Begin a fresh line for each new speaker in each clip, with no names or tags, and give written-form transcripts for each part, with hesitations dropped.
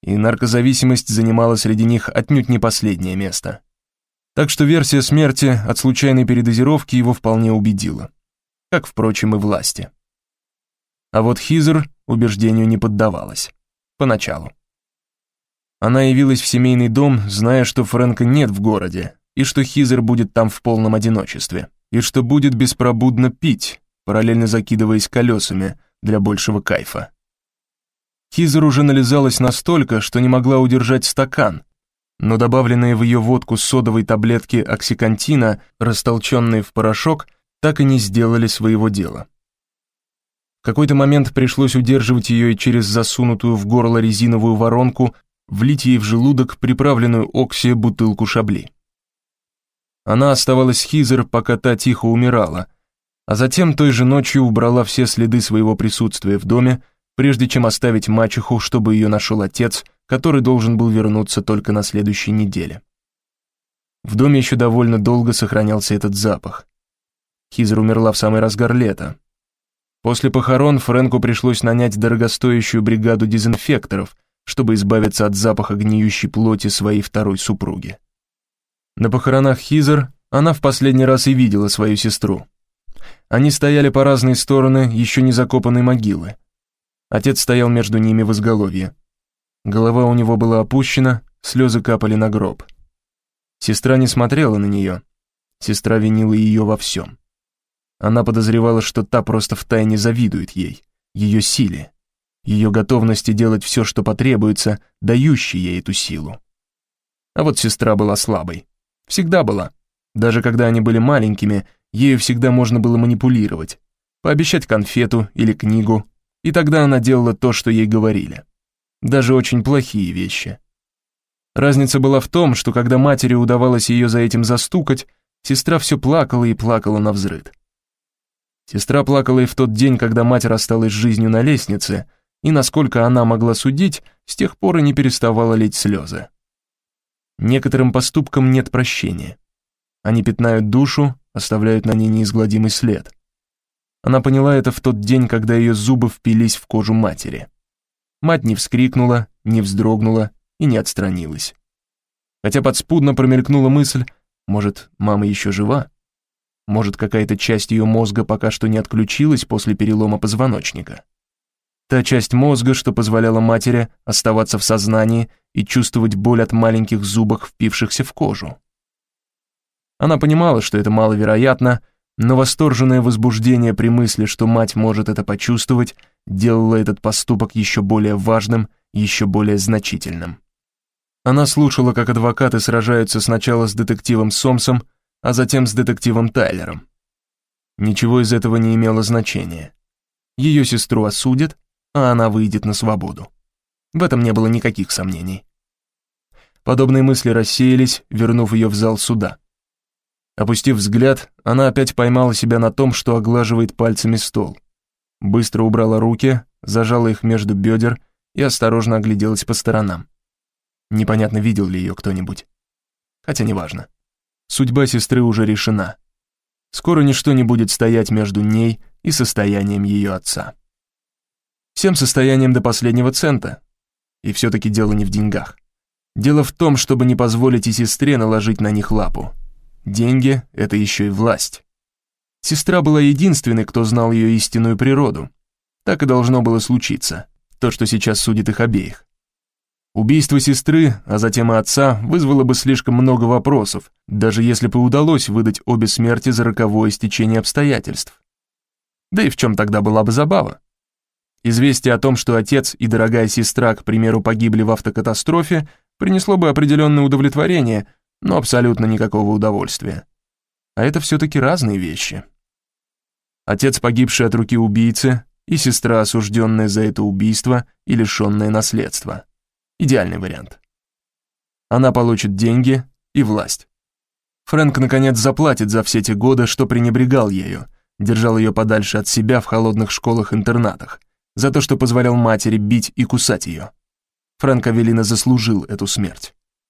и наркозависимость занимала среди них отнюдь не последнее место. Так что версия смерти от случайной передозировки его вполне убедила, как, впрочем, и власти. А вот Хизер убеждению не поддавалась. Поначалу. Она явилась в семейный дом, зная, что Фрэнка нет в городе, и что Хизер будет там в полном одиночестве, и что будет беспробудно пить, параллельно закидываясь колесами для большего кайфа. Хизер уже нализалась настолько, что не могла удержать стакан, но добавленные в ее водку содовой таблетки оксикантина, растолченные в порошок, так и не сделали своего дела. В какой-то момент пришлось удерживать ее и через засунутую в горло резиновую воронку влить ей в желудок приправленную окси бутылку шабли. Она оставалась с Хизер, пока та тихо умирала, а затем той же ночью убрала все следы своего присутствия в доме, прежде чем оставить мачеху, чтобы ее нашел отец, который должен был вернуться только на следующей неделе. В доме еще довольно долго сохранялся этот запах. Хизер умерла в самый разгар лета. После похорон Фрэнку пришлось нанять дорогостоящую бригаду дезинфекторов, чтобы избавиться от запаха гниющей плоти своей второй супруги. На похоронах Хизер она в последний раз и видела свою сестру. Они стояли по разные стороны еще не закопанной могилы. Отец стоял между ними в изголовье. Голова у него была опущена, слезы капали на гроб. Сестра не смотрела на нее. Сестра винила ее во всем. Она подозревала, что та просто втайне завидует ей, ее силе, ее готовности делать все, что потребуется, дающей ей эту силу. А вот сестра была слабой. Всегда была. Даже когда они были маленькими, ею всегда можно было манипулировать, пообещать конфету или книгу, и тогда она делала то, что ей говорили. Даже очень плохие вещи. Разница была в том, что когда матери удавалось ее за этим застукать, сестра все плакала и плакала навзрыд. Сестра плакала и в тот день, когда мать рассталась с жизнью на лестнице, и, насколько она могла судить, с тех пор и не переставала лить слезы. Некоторым поступкам нет прощения. Они пятнают душу, оставляют на ней неизгладимый след. Она поняла это в тот день, когда ее зубы впились в кожу матери. Мать не вскрикнула, не вздрогнула и не отстранилась. Хотя подспудно промелькнула мысль, может, мама еще жива? Может, какая-то часть ее мозга пока что не отключилась после перелома позвоночника? Та часть мозга, что позволяла матери оставаться в сознании и чувствовать боль от маленьких зубок, впившихся в кожу. Она понимала, что это маловероятно, но восторженное возбуждение при мысли, что мать может это почувствовать, делало этот поступок еще более важным, еще более значительным. Она слушала, как адвокаты сражаются сначала с детективом Сомсом, а затем с детективом Тайлером. Ничего из этого не имело значения. Ее сестру осудят, а она выйдет на свободу. В этом не было никаких сомнений. Подобные мысли рассеялись, вернув ее в зал суда. Опустив взгляд, она опять поймала себя на том, что оглаживает пальцами стол. Быстро убрала руки, зажала их между бедер и осторожно огляделась по сторонам. Непонятно, видел ли ее кто-нибудь. Хотя неважно. Судьба сестры уже решена. Скоро ничто не будет стоять между ней и состоянием ее отца. Всем состоянием до последнего цента. И все-таки дело не в деньгах. Дело в том, чтобы не позволить и сестре наложить на них лапу. Деньги — это еще и власть. Сестра была единственной, кто знал ее истинную природу. Так и должно было случиться, то, что сейчас судит их обеих. Убийство сестры, а затем и отца, вызвало бы слишком много вопросов, даже если бы удалось выдать обе смерти за роковое стечение обстоятельств. Да и в чем тогда была бы забава? Известие о том, что отец и дорогая сестра, к примеру, погибли в автокатастрофе, принесло бы определенное удовлетворение, но абсолютно никакого удовольствия. А это все-таки разные вещи. Отец, погибший от руки убийцы, и сестра, осужденная за это убийство и лишенная наследства. Идеальный вариант. Она получит деньги и власть. Фрэнк, наконец, заплатит за все те годы, что пренебрегал ею, держал ее подальше от себя в холодных школах-интернатах, за то, что позволял матери бить и кусать ее. Фрэнк Авелина заслужил эту смерть.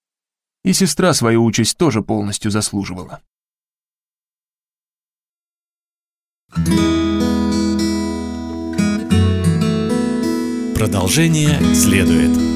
И сестра свою участь тоже полностью заслуживала.
Продолжение следует.